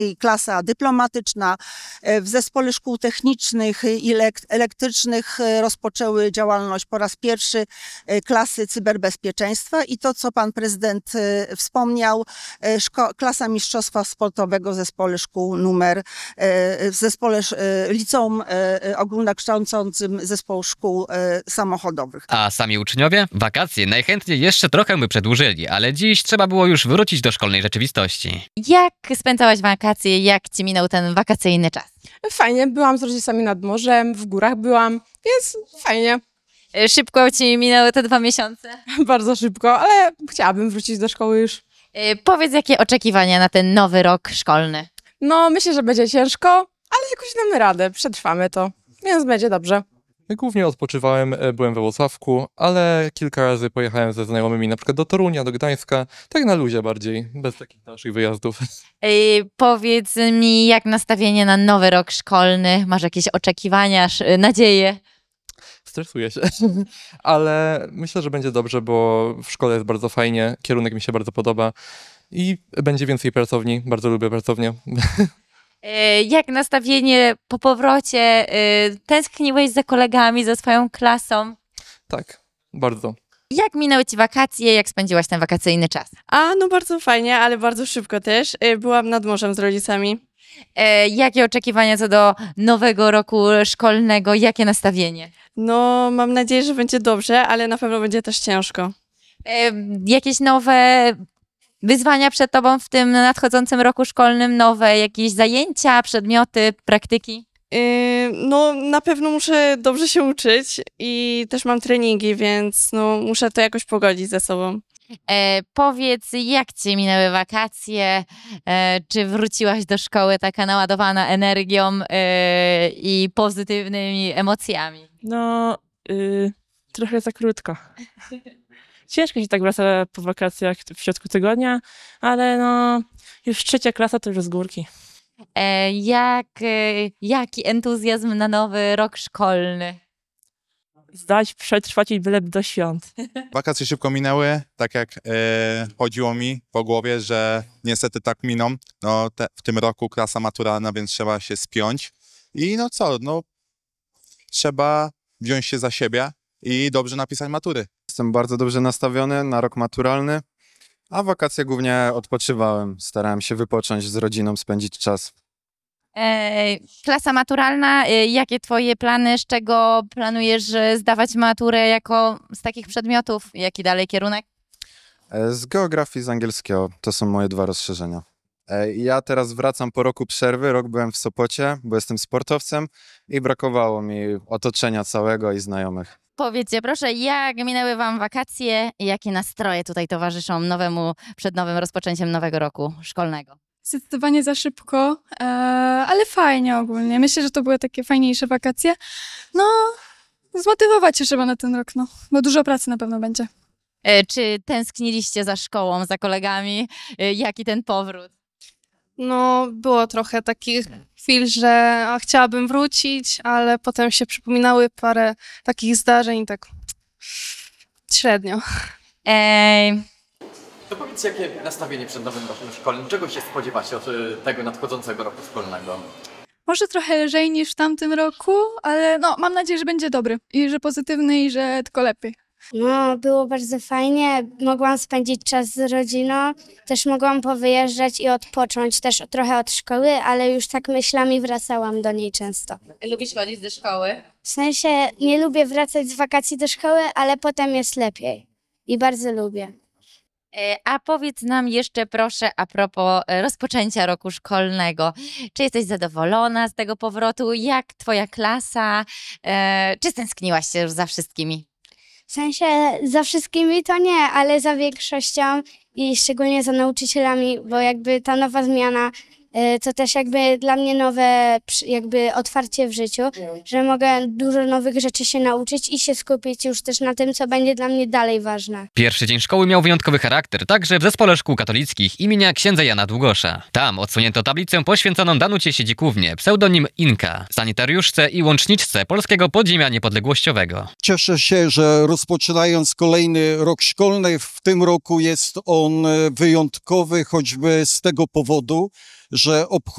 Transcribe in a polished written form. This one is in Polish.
i klasa dyplomatyczna. W Zespole Szkół Technicznych i Elektrycznych rozpoczęły działalność po raz pierwszy klasy cyberbezpieczeństwa i to, co pan prezydent wspomniał, klasa mistrzostwa sportowego w Zespole Szkół w Zespole Liceum Ogólnokształcącym Zespołu Szkół Samochodowych. A sami uczniowie? Wakacje najchętniej jeszcze trochę by przedłużyli, ale dziś trzeba było już wrócić do szkolnej rzeczywistości. Jak spędzałaś wakacje? Jak ci minął ten wakacyjny czas? Fajnie, byłam z rodzicami nad morzem, w górach byłam, więc fajnie. Szybko ci minęły te 2 miesiące? Bardzo szybko, ale chciałabym wrócić do szkoły już. Powiedz, jakie oczekiwania na ten nowy rok szkolny? No, myślę, że będzie ciężko, ale jakoś damy radę, przetrwamy to, więc będzie dobrze. Głównie odpoczywałem, byłem we Włocławku, ale kilka razy pojechałem ze znajomymi na przykład do Torunia, do Gdańska, tak na luzie bardziej, bez takich dalszych wyjazdów. Powiedz mi, jak nastawienie na nowy rok szkolny? Masz jakieś oczekiwania, nadzieje? Stresuję się, ale myślę, że będzie dobrze, bo w szkole jest bardzo fajnie, kierunek mi się bardzo podoba i będzie więcej pracowni, bardzo lubię pracownię. Jak nastawienie po powrocie? Tęskniłeś za kolegami, za swoją klasą? Tak, bardzo. Jak minęły ci wakacje? Jak spędziłaś ten wakacyjny czas? No bardzo fajnie, ale bardzo szybko też. Byłam nad morzem z rodzicami. Jakie oczekiwania co do nowego roku szkolnego? Jakie nastawienie? No, mam nadzieję, że będzie dobrze, ale na pewno będzie też ciężko. Jakieś nowe wyzwania przed tobą w tym nadchodzącym roku szkolnym? Nowe jakieś zajęcia, przedmioty, praktyki? No, na pewno muszę dobrze się uczyć i też mam treningi, więc no, muszę to jakoś pogodzić ze sobą. Powiedz, jak ci minęły wakacje? Czy wróciłaś do szkoły taka naładowana energią i pozytywnymi emocjami? No, trochę za krótko. Ciężko się tak wraca po wakacjach w środku tygodnia, ale no, już 3. klasa to już z górki. Jaki entuzjazm na nowy rok szkolny? Zdać, przetrwać i byle do świąt. Wakacje szybko minęły, tak jak chodziło mi po głowie, że niestety tak miną. No, w tym roku klasa maturalna, więc trzeba się spiąć. I no co, no trzeba wziąć się za siebie i dobrze napisać matury. Jestem bardzo dobrze nastawiony na rok maturalny, a wakacje głównie odpoczywałem. Starałem się wypocząć z rodziną, spędzić czas. Klasa maturalna, jakie twoje plany, z czego planujesz zdawać maturę z takich przedmiotów? Jaki dalej kierunek? Z geografii, z angielskiego. To są moje 2 rozszerzenia. Ja teraz wracam po roku przerwy. Rok byłem w Sopocie, bo jestem sportowcem i brakowało mi otoczenia całego i znajomych. Powiedzcie proszę, jak minęły wam wakacje i jakie nastroje tutaj towarzyszą przed nowym rozpoczęciem nowego roku szkolnego? Zdecydowanie za szybko, ale fajnie ogólnie. Myślę, że to były takie fajniejsze wakacje. No, zmotywować się trzeba na ten rok, no, bo dużo pracy na pewno będzie. Czy tęskniliście za szkołą, za kolegami? Jaki ten powrót? No, było trochę takich chwil, że chciałabym wrócić, ale potem się przypominały parę takich zdarzeń, tak średnio. To powiedz, jakie nastawienie przed nowym rokiem szkolnym? Czego się spodziewacie od tego nadchodzącego roku szkolnego? Może trochę lżej niż w tamtym roku, ale no, mam nadzieję, że będzie dobry i że pozytywny i że tylko lepiej. No, było bardzo fajnie. Mogłam spędzić czas z rodziną. Też mogłam powyjeżdżać i odpocząć też trochę od szkoły, ale już tak myślami wracałam do niej często. Lubisz chodzić do szkoły? W sensie nie lubię wracać z wakacji do szkoły, ale potem jest lepiej. I bardzo lubię. A powiedz nam jeszcze proszę a propos rozpoczęcia roku szkolnego. Czy jesteś zadowolona z tego powrotu? Jak twoja klasa? Czy stęskniłaś się już za wszystkimi? W sensie za wszystkimi to nie, ale za większością i szczególnie za nauczycielami, bo jakby ta nowa zmiana to też jakby dla mnie nowe jakby otwarcie w życiu, że mogę dużo nowych rzeczy się nauczyć i się skupić już też na tym, co będzie dla mnie dalej ważne. Pierwszy dzień szkoły miał wyjątkowy charakter, także w Zespole Szkół Katolickich imienia księdza Jana Długosza. Tam odsunięto tablicę poświęconą Danucie Siedzikównie, pseudonim Inka, sanitariuszce i łączniczce Polskiego Podziemia Niepodległościowego. Cieszę się, że rozpoczynając kolejny rok szkolny, w tym roku jest on wyjątkowy, choćby z tego powodu, że